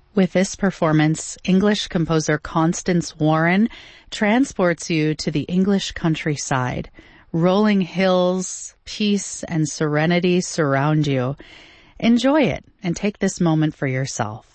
With this performance, English composer Constance Warren transports you to the English countryside. Rolling hills, peace, and serenity surround you. Enjoy it and take this moment for yourself.